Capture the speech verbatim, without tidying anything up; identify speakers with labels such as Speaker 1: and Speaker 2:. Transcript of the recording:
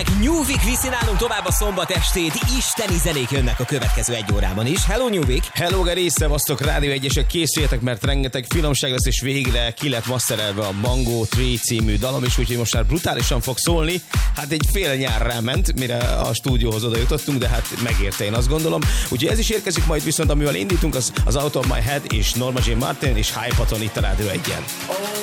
Speaker 1: Nyúvik viszi nálunk tovább a szombat estét, isteni zenék jönnek a következő egy órában is. Hello Nyúvik!
Speaker 2: Hello Geri, szevasztok, Rádió egyesek, készüljetek, mert rengeteg finomság lesz, és végre ki lett masterelve a Mango három című dalom is, úgyhogy most már brutálisan fog szólni. Hát egy fél nyár ráment, mire a stúdióhoz oda jutottunk, de hát megérte, én azt gondolom. Úgyhogy ez is érkezik majd, viszont amivel indítunk, az, az Out of My Head és Norma Jean Martin és Hype Aton itt a Rádió egyen.